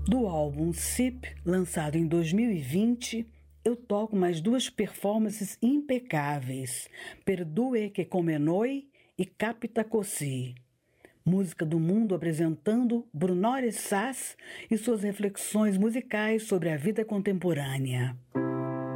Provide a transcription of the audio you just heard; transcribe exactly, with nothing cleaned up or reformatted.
Do álbum Sip, lançado em dois mil e vinte, eu toco mais duas performances impecáveis, Perdue que come noi e Capita Così. Música do Mundo apresentando Brunore Sass e suas reflexões musicais sobre a vida contemporânea.